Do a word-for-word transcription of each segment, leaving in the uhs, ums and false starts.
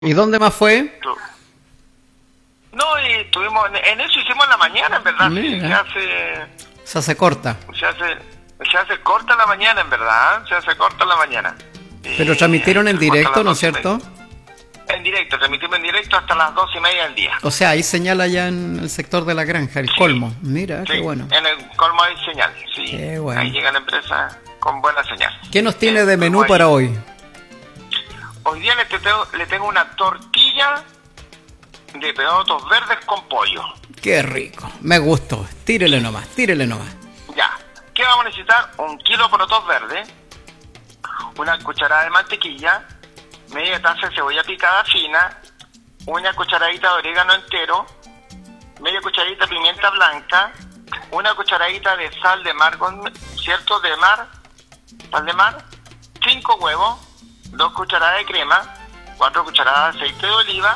¿Y dónde más fue? Tu- No, y tuvimos, en, en eso hicimos en la mañana, en verdad. Sí, se Mira, hace, se hace corta. se hace, se hace corta la mañana, en verdad. ¿eh? Se hace corta la mañana. Pero Y transmitieron en se corta a directo, las ¿no es doce y cierto? media. En directo, transmitimos en directo hasta las dos y media del día. O sea, hay señal allá en el sector de la granja, el Sí, colmo. Mira, sí, qué bueno. en el colmo hay señal, sí. Qué bueno. Ahí llega la empresa con buena señal. ¿Qué nos tiene Eh, de menú como ahí- para hoy? Hoy día le tengo, le tengo una tortilla de porotos verdes con pollo. Qué rico. Me gustó. Tírele nomás, tírele nomás. Ya. ¿Qué vamos a necesitar? Un kilo de porotos verdes, una cucharada de mantequilla, media taza de cebolla picada fina, una cucharadita de orégano entero, media cucharadita de pimienta blanca, una cucharadita de sal de mar, con- ¿cierto? De mar, sal de mar, cinco huevos, dos cucharadas de crema, cuatro cucharadas de aceite de oliva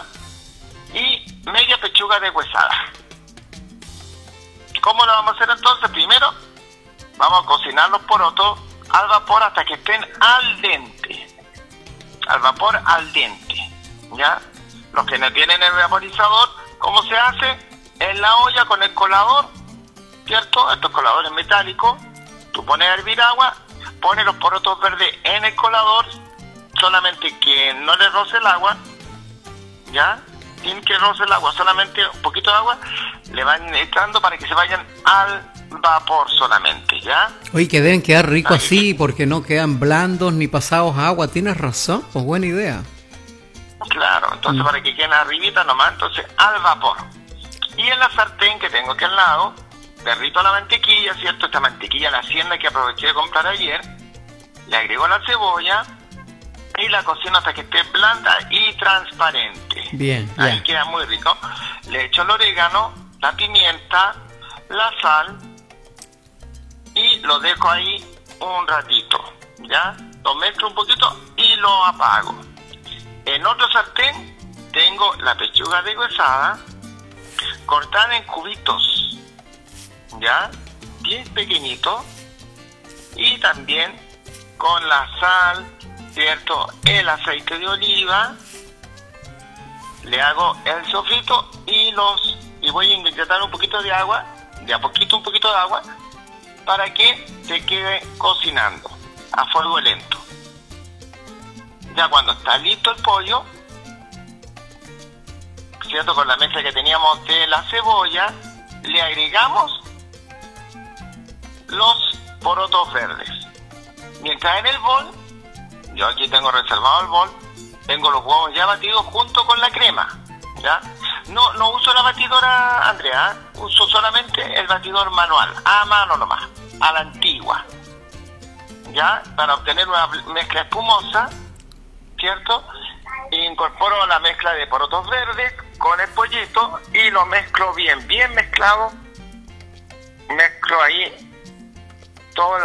y media pechuga de huesada. ¿Cómo lo vamos a hacer entonces? Primero, vamos a cocinar los porotos al vapor hasta que estén al dente. Al vapor al dente, ¿ya? Los que no tienen el vaporizador, ¿cómo se hace? En la olla con el colador, ¿cierto? Estos coladores metálicos, tú pones a hervir agua, pones los porotos verdes en el colador, solamente que no le roce el agua, ¿ya? Sin que roce el agua, solamente un poquito de agua, le van echando para que se vayan al vapor solamente, ¿ya? Oye, que deben quedar rico Ahí. así porque no quedan blandos ni pasados a agua. Tienes razón, pues buena idea. Claro, entonces Mm. para que queden arribita nomás, entonces al vapor. Y en la sartén que tengo aquí al lado, derrito la mantequilla, ¿cierto? Esta mantequilla, la hacienda que aproveché de comprar ayer, le agrego la cebolla y la cocino hasta que esté blanda y transparente. Bien, Ahí ya. queda muy rico. Le echo el orégano, la pimienta, la sal y lo dejo ahí un ratito, ¿ya? Lo mezclo un poquito y lo apago. En otro sartén tengo la pechuga deshuesada cortada en cubitos, ¿ya? Bien pequeñito, y también con la sal, ¿cierto? El aceite de oliva, le hago el sofrito y los y voy a inyectar un poquito de agua, de a poquito un poquito de agua, para que se quede cocinando a fuego lento. Ya cuando está listo el pollo, ¿cierto? Con la mezcla que teníamos de la cebolla, le agregamos los porotos verdes. Mientras en el bol, yo aquí tengo reservado el bol, tengo los huevos ya batidos junto con la crema, ¿ya? No, no uso la batidora, Andrea, ¿eh? Uso solamente el batidor manual, a mano nomás, a la antigua, ¿ya? Para obtener una mezcla espumosa, ¿cierto? Incorporo la mezcla de porotos verdes con el pollito y lo mezclo bien, bien mezclado. Mezclo ahí todos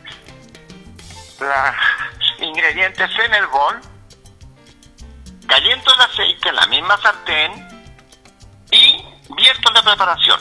los ingredientes en el bol. Caliento el aceite en la misma sartén y vierto la preparación.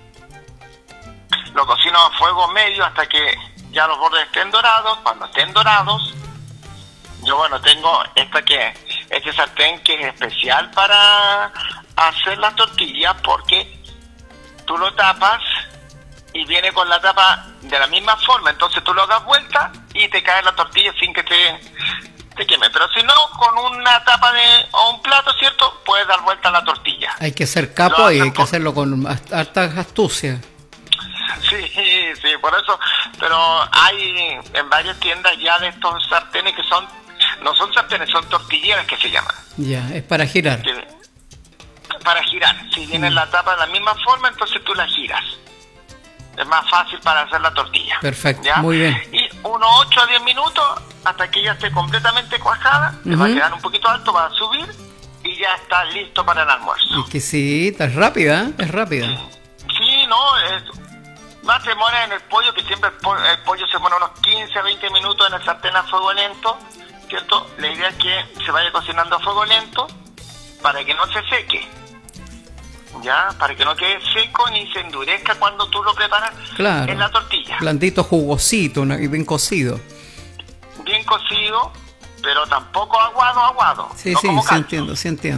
Lo cocino a fuego medio hasta que ya los bordes estén dorados. Cuando estén dorados, yo bueno, tengo esta que este sartén que es especial para hacer las tortillas, porque tú lo tapas y viene con la tapa de la misma forma, entonces tú lo das vuelta y te cae la tortilla sin que te, te queme. Pero si no, con una tapa de o un plato, ¿cierto? Puedes dar vuelta a la tortilla. Hay que ser capo Lo y hacen hay que por- hacerlo con hart- hartas astucias. Sí, sí, por eso. Pero hay en varias tiendas ya de estos sartenes que son, no son sartenes, son tortilleras que se llaman. Ya, es para girar. Que- para girar. Si viene la tapa de la misma forma, entonces tú la giras. Es más fácil para hacer la tortilla. Perfecto, ¿Ya? muy bien. Y unos ocho a diez minutos hasta que ya esté completamente cuajada, le va a Ujú. quedar un poquito alto, va a subir y ya está listo para el almuerzo. Exquisita, es rápida, ¿eh? Es rápida. Sí, no, es, más demora en el pollo, que siempre el, po- el pollo se pone unos quince a veinte minutos en el sartén a fuego lento, ¿cierto? La idea es que se vaya cocinando a fuego lento para que no se seque, ¿ya? Para que no quede seco ni se endurezca cuando tú lo preparas Claro. en la tortilla. Blandito, jugosito, ¿no? Y bien cocido. Bien cocido, pero tampoco aguado, aguado. Sí, no sí, como sí caldo. entiendo, sí entiendo.